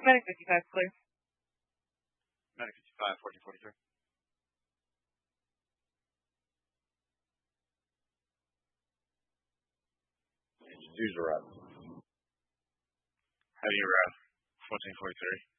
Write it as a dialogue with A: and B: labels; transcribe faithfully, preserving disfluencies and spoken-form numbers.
A: Medic fifty-five, clear.
B: Medic fifty-five, fourteen forty-three.
C: Engine two's a wrap.
B: Heavy wrap, fourteen forty-three.